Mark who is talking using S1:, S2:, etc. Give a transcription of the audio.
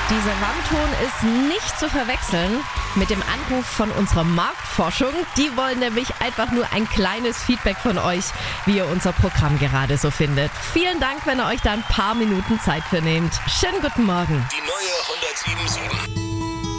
S1: Dieser Warnton ist nicht zu verwechseln mit dem Anruf von unserer Marktforschung. Die wollen nämlich einfach nur ein kleines Feedback von euch, wie ihr unser Programm gerade so findet. Vielen Dank, wenn ihr euch da ein paar Minuten Zeit für nehmt. Schönen guten Morgen.
S2: Die neue 107.7.